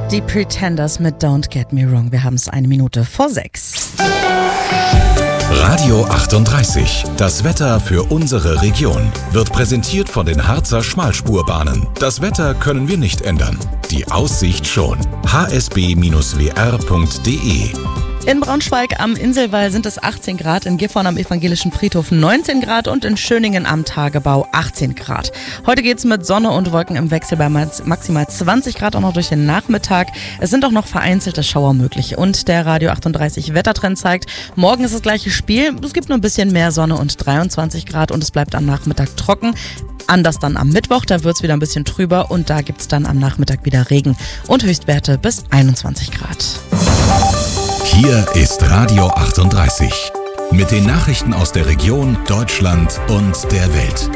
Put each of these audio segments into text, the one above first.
Die Pretenders mit Don't Get Me Wrong. Wir haben es 1:01 Radio 38. Das Wetter für unsere Region wird präsentiert von den Harzer Schmalspurbahnen. Das Wetter können wir nicht ändern. Die Aussicht schon. hsb-wr.de. In Braunschweig am Inselwall sind es 18 Grad, in Gifhorn am Evangelischen Friedhof 19 Grad und in Schöningen am Tagebau 18 Grad. Heute geht's mit Sonne und Wolken im Wechsel bei maximal 20 Grad auch noch durch den Nachmittag. Es sind auch noch vereinzelte Schauer möglich. Und der Radio 38 Wettertrend zeigt, morgen ist das gleiche Spiel. Es gibt nur ein bisschen mehr Sonne und 23 Grad und es bleibt am Nachmittag trocken. Anders dann am Mittwoch, da wird's wieder ein bisschen trüber und da gibt's dann am Nachmittag wieder Regen und Höchstwerte bis 21 Grad. Hier ist Radio 38 mit den Nachrichten aus der Region, Deutschland und der Welt.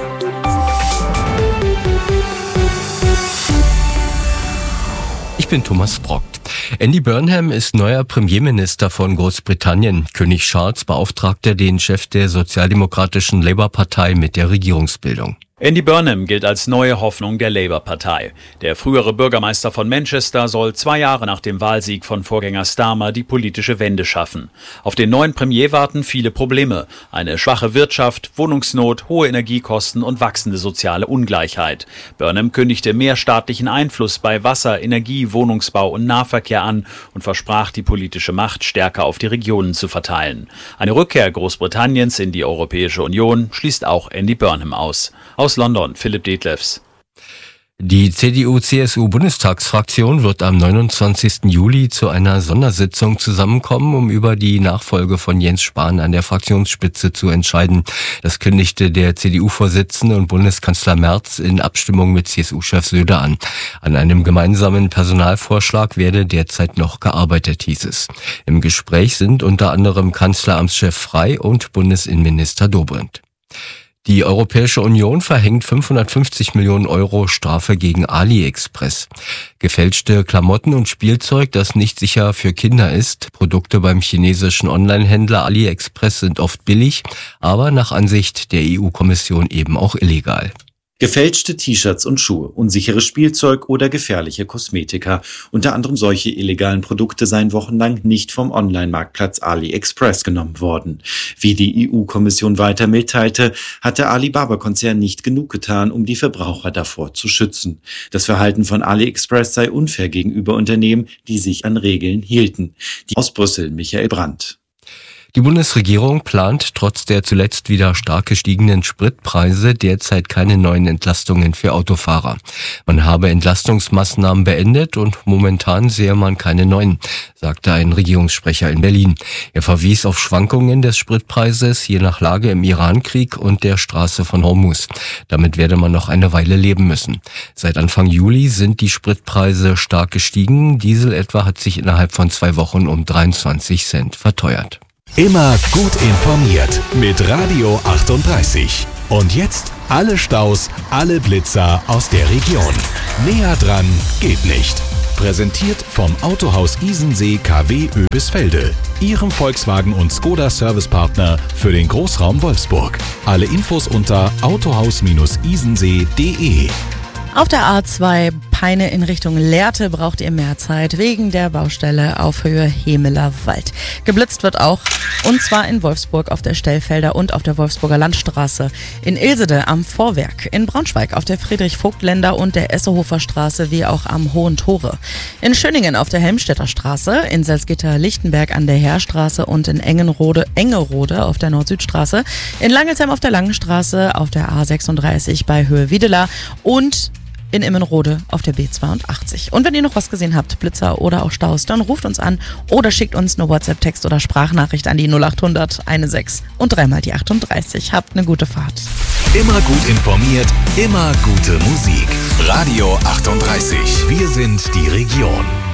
Ich bin Thomas Brock. Andy Burnham ist neuer Premierminister von Großbritannien. König Charles beauftragte den Chef der sozialdemokratischen Labour-Partei mit der Regierungsbildung. Andy Burnham gilt als neue Hoffnung der Labour-Partei. Der frühere Bürgermeister von Manchester soll 2 Jahre nach dem Wahlsieg von Vorgänger Starmer die politische Wende schaffen. Auf den neuen Premier warten viele Probleme. Eine schwache Wirtschaft, Wohnungsnot, hohe Energiekosten und wachsende soziale Ungleichheit. Burnham kündigte mehr staatlichen Einfluss bei Wasser, Energie, Wohnungsbau und Nahverkehr an und versprach, die politische Macht stärker auf die Regionen zu verteilen. Eine Rückkehr Großbritanniens in die Europäische Union schließt auch Andy Burnham aus. Aus London, Philipp Detlefs. Die CDU-CSU-Bundestagsfraktion wird am 29. Juli zu einer Sondersitzung zusammenkommen, um über die Nachfolge von Jens Spahn an der Fraktionsspitze zu entscheiden. Das kündigte der CDU-Vorsitzende und Bundeskanzler Merz in Abstimmung mit CSU-Chef Söder an. An einem gemeinsamen Personalvorschlag werde derzeit noch gearbeitet, hieß es. Im Gespräch sind unter anderem Kanzleramtschef Frey und Bundesinnenminister Dobrindt. Die Europäische Union verhängt 550 Millionen Euro Strafe gegen AliExpress. Gefälschte Klamotten und Spielzeug, das nicht sicher für Kinder ist. Produkte beim chinesischen Onlinehändler AliExpress sind oft billig, aber nach Ansicht der EU-Kommission eben auch illegal. Gefälschte T-Shirts und Schuhe, unsicheres Spielzeug oder gefährliche Kosmetika. Unter anderem solche illegalen Produkte seien wochenlang nicht vom Online-Marktplatz AliExpress genommen worden. Wie die EU-Kommission weiter mitteilte, hat der Alibaba-Konzern nicht genug getan, um die Verbraucher davor zu schützen. Das Verhalten von AliExpress sei unfair gegenüber Unternehmen, die sich an Regeln hielten. Aus Brüssel, Michael Brandt. Die Bundesregierung plant trotz der zuletzt wieder stark gestiegenen Spritpreise derzeit keine neuen Entlastungen für Autofahrer. Man habe Entlastungsmaßnahmen beendet und momentan sehe man keine neuen, sagte ein Regierungssprecher in Berlin. Er verwies auf Schwankungen des Spritpreises je nach Lage im Irankrieg und der Straße von Hormuz. Damit werde man noch eine Weile leben müssen. Seit Anfang Juli sind die Spritpreise stark gestiegen. Diesel etwa hat sich innerhalb von 2 Wochen um 23 Cent verteuert. Immer gut informiert mit Radio 38. Und jetzt alle Staus, alle Blitzer aus der Region. Näher dran geht nicht. Präsentiert vom Autohaus Isensee KW Oebisfelde, Ihrem Volkswagen und Skoda Servicepartner für den Großraum Wolfsburg. Alle Infos unter autohaus-isensee.de. Auf der A2 Peine in Richtung Lehrte braucht ihr mehr Zeit wegen der Baustelle auf Höhe Hemeler Wald. Geblitzt wird auch, und zwar in Wolfsburg auf der Stellfelder und auf der Wolfsburger Landstraße, in Ilsede am Vorwerk, in Braunschweig auf der Friedrich-Vogt-Länder und der Essehofer Straße wie auch am Hohen Tore, in Schöningen auf der Helmstedter Straße, in Salzgitter-Lichtenberg an der Heerstraße und in Engerode auf der Nord-Süd-Straße, in Langelsheim auf der Langen Straße, auf der A36 bei Höhe Wiedela und in Immenrode auf der B82. Und wenn ihr noch was gesehen habt, Blitzer oder auch Staus, dann ruft uns an oder schickt uns eine WhatsApp-Text oder Sprachnachricht an die 0800 16 und 3 die 38. Habt eine gute Fahrt. Immer gut informiert, immer gute Musik. Radio 38. Wir sind die Region.